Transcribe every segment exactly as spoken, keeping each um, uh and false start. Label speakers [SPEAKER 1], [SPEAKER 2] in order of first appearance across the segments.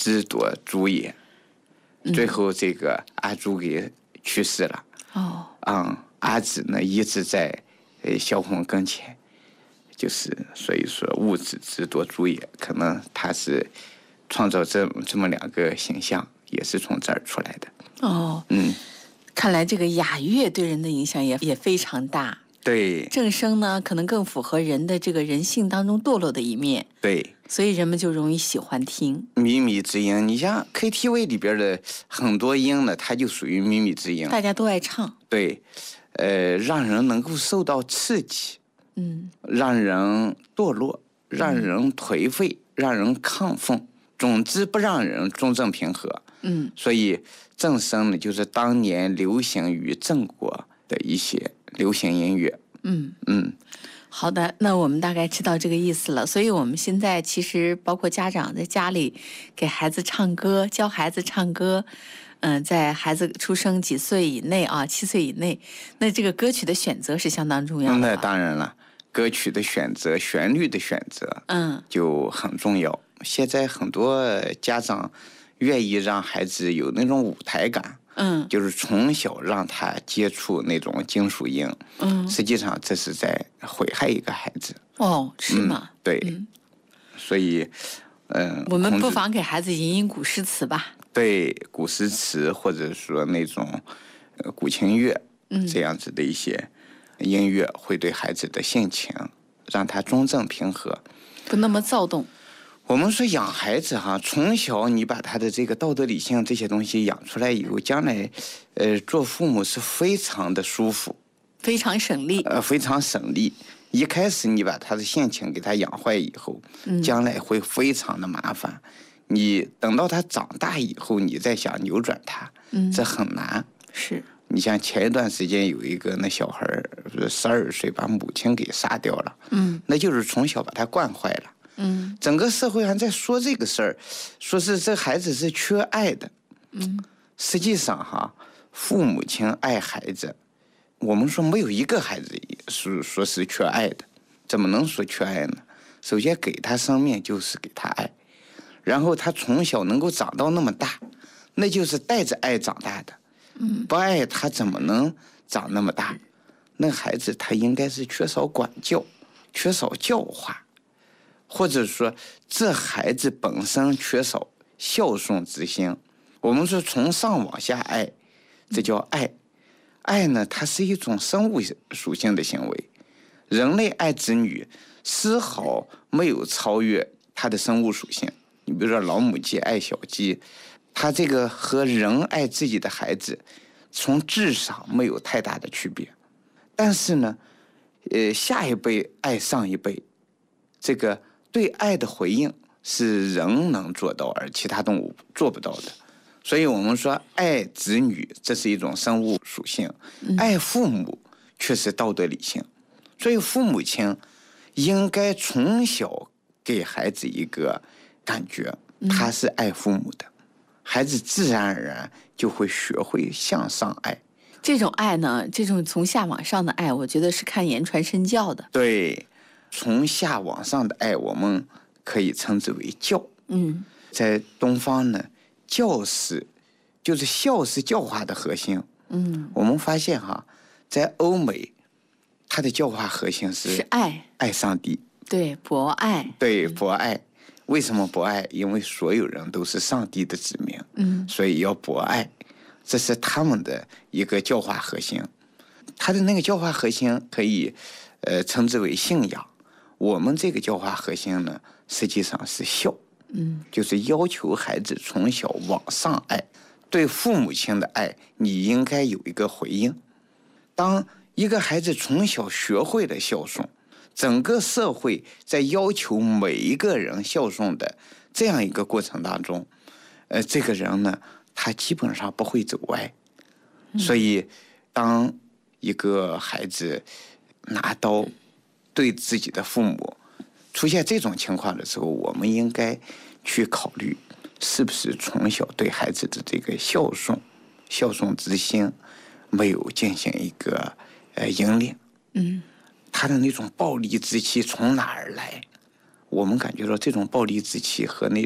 [SPEAKER 1] 之夺主也。最后这个阿朱给去世了。哦，嗯，阿紫呢一直在呃萧红跟前，就是所以说物子之夺主也，可能他是创造这这么两个形象，也是从这儿出来的。
[SPEAKER 2] 哦，嗯，看来这个雅乐对人的影响也也非常大。
[SPEAKER 1] 对，
[SPEAKER 2] 正声呢可能更符合人的这个人性当中堕落的一面。
[SPEAKER 1] 对，
[SPEAKER 2] 所以人们就容易喜欢听
[SPEAKER 1] 靡靡之音。你像 K T V 里边的很多音呢，它就属于靡靡之音，
[SPEAKER 2] 大家都爱唱。
[SPEAKER 1] 对，呃，让人能够受到刺激，嗯，让人堕落，让人颓废，嗯、让人亢奋，总之不让人中正平和。嗯，所以正声呢，就是当年流行于郑国的一些流行音乐。嗯嗯。
[SPEAKER 2] 好的，那我们大概知道这个意思了。所以我们现在其实包括家长在家里给孩子唱歌，教孩子唱歌，嗯、呃，在孩子出生几岁以内啊，七岁以内，那这个歌曲的选择是相当重要的。
[SPEAKER 1] 那当然了，歌曲的选择、旋律的选择，嗯，就很重要。现在很多家长愿意让孩子有那种舞台感。嗯，就是从小让他接触那种金属音，嗯，实际上这是在毁害一个孩子。
[SPEAKER 2] 哦，是吗？
[SPEAKER 1] 嗯、对、嗯，所以，嗯、呃，
[SPEAKER 2] 我们不妨给孩子吟吟古诗词吧。
[SPEAKER 1] 对，古诗词或者说那种，呃，古琴乐，嗯，这样子的一些音乐，会对孩子的性情让他中正平和，
[SPEAKER 2] 不那么躁动。
[SPEAKER 1] 我们说养孩子哈，从小你把他的这个道德理性这些东西养出来以后，将来，呃，做父母是非常的舒服，
[SPEAKER 2] 非常省力，
[SPEAKER 1] 呃，非常省力。一开始你把他的性情给他养坏以后，嗯、将来会非常的麻烦。你等到他长大以后，你再想扭转他，嗯、这很难。
[SPEAKER 2] 是。
[SPEAKER 1] 你像前一段时间有一个那小孩十二岁把母亲给杀掉了，嗯，那就是从小把他惯坏了。嗯，整个社会上在说这个事儿，说是这孩子是缺爱的。嗯，实际上哈，父母亲爱孩子，我们说没有一个孩子是说是缺爱的，怎么能说缺爱呢？首先给他生命就是给他爱，然后他从小能够长到那么大，那就是带着爱长大的。嗯，不爱他怎么能长那么大？那孩子他应该是缺少管教，缺少教化。或者说这孩子本身缺少孝顺之心。我们说从上往下爱，这叫爱。爱呢，它是一种生物属性的行为，人类爱子女丝毫没有超越它的生物属性。你比如说老母鸡爱小鸡，它这个和人爱自己的孩子从质上没有太大的区别。但是呢，呃，下一辈爱上一辈，这个对爱的回应是人能做到，而其他动物做不到的。所以我们说爱子女这是一种生物属性，爱父母却是道德理性。所以父母亲应该从小给孩子一个感觉，他是爱父母的，孩子自然而然就会学会向上爱。
[SPEAKER 2] 这种爱呢，这种从下往上的爱，我觉得是看言传身教的。
[SPEAKER 1] 对，从下往上的爱，我们可以称之为教。嗯，在东方呢，教是就是孝是教化的核心。嗯，我们发现哈，在欧美，它的教化核心是
[SPEAKER 2] 是爱，
[SPEAKER 1] 爱上帝。
[SPEAKER 2] 对，博爱。
[SPEAKER 1] 对，博爱。嗯、为什么博爱？因为所有人都是上帝的子民。嗯，所以要博爱。这是他们的一个教化核心，他的那个教化核心可以，呃，称之为信仰。我们这个教化核心呢，实际上是孝，嗯，就是要求孩子从小往上爱，对父母亲的爱，你应该有一个回应。当一个孩子从小学会了孝顺，整个社会在要求每一个人孝顺的这样一个过程当中，呃，这个人呢，他基本上不会走歪。所以当一个孩子拿刀对自己的父母出现这种情况的时候，我们应该去考虑是不是从小对孩子的这个孝顺孝顺之心没有进行一个呃引领。嗯，他的那种暴力之气从哪儿来？我们感觉到这种暴力之气和那种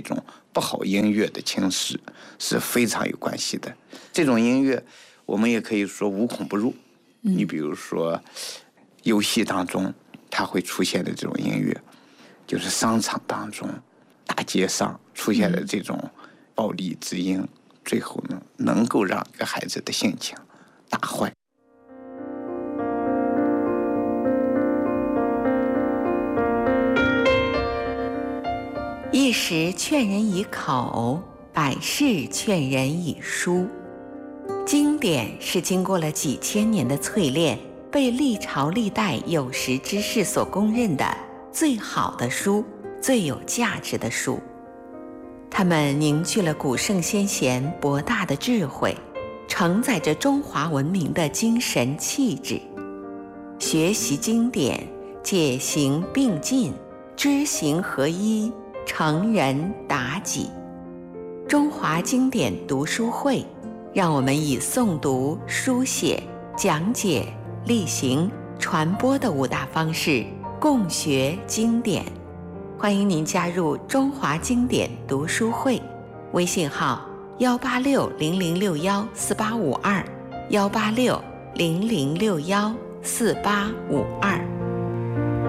[SPEAKER 1] 不好音乐的侵蚀是非常有关系的。这种音乐我们也可以说无孔不入。嗯、你比如说游戏当中它会出现的这种音乐，就是商场当中大街上出现的这种暴力之音、嗯、最后呢能够让一个孩子的性情打坏。
[SPEAKER 2] 一时劝人以口，百世劝人以书。经典是经过了几千年的淬炼，被历朝历代有识之士所公认的最好的书，最有价值的书。它们凝聚了古圣先贤博大的智慧，承载着中华文明的精神气质。学习经典，解行并进，知行合一，成人达己。中华经典读书会，让我们以诵读、书写、讲解、例行、传播的五大方式共学经典。欢迎您加入中华经典读书会，微信号幺八六零零六幺四八五二，幺八六零零六幺四八五二。